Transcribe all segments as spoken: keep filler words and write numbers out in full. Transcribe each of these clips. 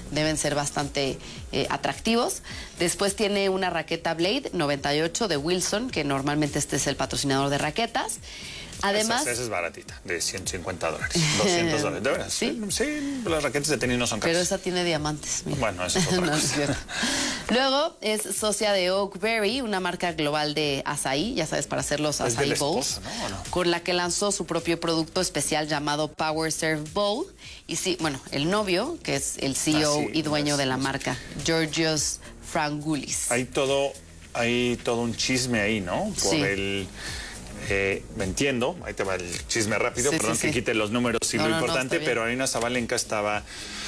deben ser bastante eh, atractivos. Después tiene una raqueta Blade noventa y ocho de Wilson, que normalmente este es el patrocinador de raquetas. Además, esa, esa es baratita, de ciento cincuenta dólares, doscientos dólares, de verdad. ¿Sí? Sí, las raquetas de tenis no son caras. Pero esa tiene diamantes. Mira. Bueno, eso es otra no, cosa. Es Luego es socia de Oakberry, una marca global de açaí, ya sabes, para hacer los açaí bowls, ¿no? ¿No? Con la que lanzó su propio producto especial llamado Power Serve Bowl. Y sí, bueno, el novio, que es el C E O ah, sí, y dueño es, de la es. marca, Georgios Frangoulis. Hay todo, hay todo un chisme ahí, ¿no? Por Sí. el... Eh, me entiendo, ahí te va el chisme rápido, Sí, perdón sí, que sí. quite los números y No, lo no, no, importante, está bien. pero Aryna Sabalenka estaba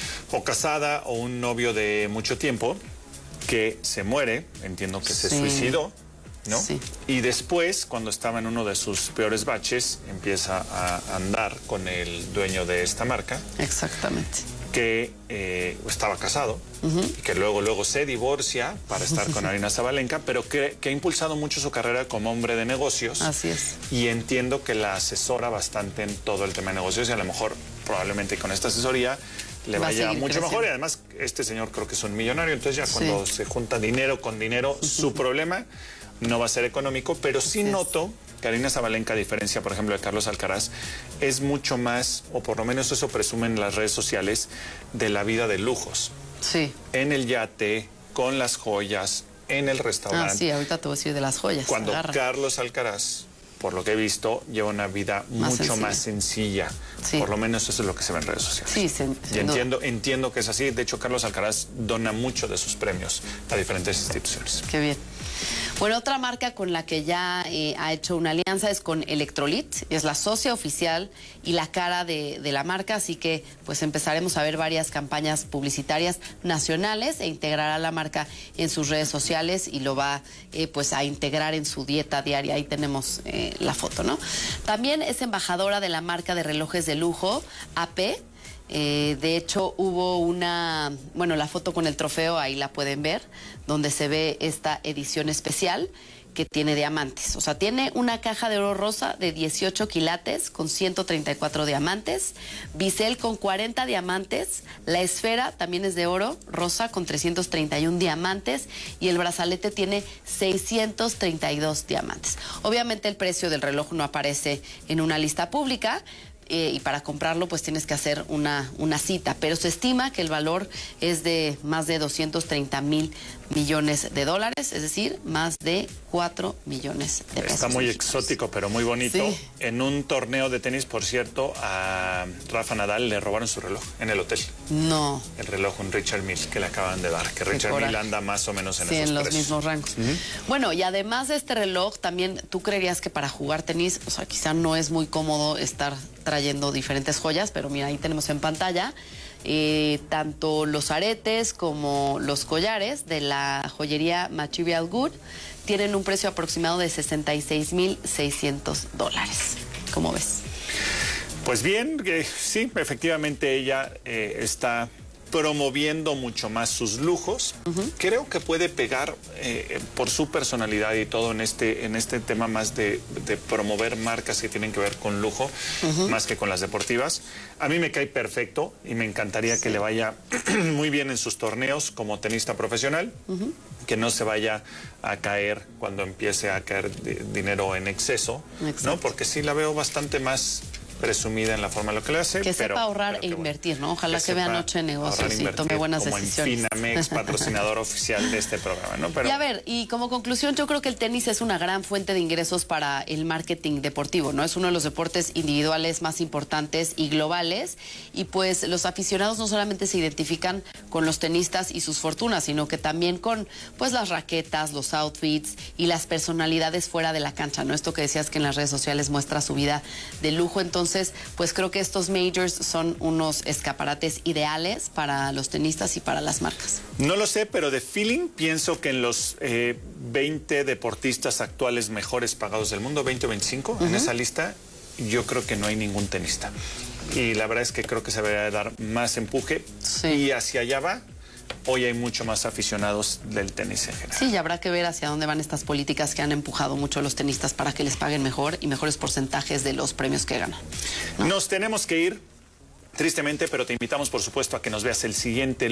o casada o un novio de mucho tiempo que se muere, entiendo que se Sí. suicidó, ¿no? Sí. Y después, cuando estaba en uno de sus peores baches, empieza a andar con el dueño de esta marca, Exactamente. que eh, estaba casado, uh-huh. y que luego, luego se divorcia para estar con Aryna Sabalenka, pero que, que ha impulsado mucho su carrera como hombre de negocios. Así es. Y entiendo que la asesora bastante en todo el tema de negocios y a lo mejor, probablemente con esta asesoría, le Va vaya mucho creciendo. mejor. Y además, este señor creo que es un millonario, entonces ya cuando sí. se junta dinero con dinero, uh-huh. su problema no va a ser económico, pero sí Así noto que Aryna Sabalenka, a diferencia, por ejemplo, de Carlos Alcaraz, es mucho más, o por lo menos eso presumen las redes sociales, de la vida de lujos. Sí. En el yate, con las joyas, en el restaurante. Ah, sí, ahorita te voy a decir de las joyas. Cuando Agarra. Carlos Alcaraz, por lo que he visto, lleva una vida Más mucho sencilla. más sencilla. Sí. Por lo menos eso es lo que se ve en redes sociales. Sí, sin, y sin entiendo, duda. entiendo que es así. De hecho, Carlos Alcaraz dona mucho de sus premios a diferentes instituciones. Qué bien. Bueno, otra marca con la que ya eh, ha hecho una alianza es con Electrolit, es la socia oficial y la cara de, de la marca, así que pues empezaremos a ver varias campañas publicitarias nacionales e integrará la marca en sus redes sociales y lo va eh, pues a integrar en su dieta diaria. Ahí tenemos eh, la foto, ¿no? También es embajadora de la marca de relojes de lujo A P. Eh, de hecho, hubo una, bueno, la foto con el trofeo, ahí la pueden ver, donde se ve esta edición especial que tiene diamantes. O sea, tiene una caja de oro rosa de dieciocho quilates con ciento treinta y cuatro diamantes, bisel con cuarenta diamantes, la esfera también es de oro rosa con trescientos treinta y uno diamantes y el brazalete tiene seiscientos treinta y dos diamantes. Obviamente el precio del reloj no aparece en una lista pública, Eh, y para comprarlo pues tienes que hacer una, una cita, pero se estima que el valor es de más de doscientos treinta mil millones de dólares, es decir, más de cuatro millones de pesos. Está muy mexicanos. exótico, pero muy bonito. Sí. En un torneo de tenis, por cierto, a Rafa Nadal le robaron su reloj en el hotel. No. El reloj, un Richard Mille que le acaban de dar, que Richard Mille anda más o menos en sí, esos en los precios. mismos rangos. Uh-huh. Bueno, y además de este reloj, también tú creerías que para jugar tenis, o sea, quizá no es muy cómodo estar trayendo diferentes joyas, pero mira, ahí tenemos en pantalla eh, tanto los aretes como los collares de la joyería Material Good tienen un precio aproximado de sesenta y seis mil seiscientos dólares. ¿Cómo ves? Pues bien, eh, sí, efectivamente ella eh, está promoviendo mucho más sus lujos. Uh-huh. Creo que puede pegar eh, por su personalidad y todo en este, en este tema más de, de promover marcas que tienen que ver con lujo, uh-huh. más que con las deportivas. A mí me cae perfecto y me encantaría sí. que le vaya muy bien en sus torneos como tenista profesional, uh-huh. que no se vaya a caer cuando empiece a caer de, dinero en exceso, Exacto. ¿no? Porque sí la veo bastante más presumida en la forma de lo que le hace. Que pero, sepa ahorrar pero e invertir, bueno, ¿no? Ojalá que, que vea Noche de Negocios y tome buenas como decisiones. Como en Finamex, patrocinador oficial de este programa, ¿no? Pero... Y a ver, y como conclusión, yo creo que el tenis es una gran fuente de ingresos para el marketing deportivo, ¿no? Es uno de los deportes individuales más importantes y globales, y pues los aficionados no solamente se identifican con los tenistas y sus fortunas, sino que también con, pues, las raquetas, los outfits y las personalidades fuera de la cancha, ¿no? Esto que decías que en las redes sociales muestra su vida de lujo, entonces Entonces, pues creo que estos majors son unos escaparates ideales para los tenistas y para las marcas. No lo sé, pero de feeling pienso que en los eh, veinte deportistas actuales mejores pagados del mundo, veinte o veinticinco, uh-huh. en esa lista, yo creo que no hay ningún tenista. Y la verdad es que creo que se debería dar más empuje sí. y hacia allá va. Hoy hay mucho más aficionados del tenis en general. Sí, y habrá que ver hacia dónde van estas políticas que han empujado mucho a los tenistas para que les paguen mejor y mejores porcentajes de los premios que ganan, ¿no? Nos tenemos que ir, tristemente, pero te invitamos, por supuesto, a que nos veas el siguiente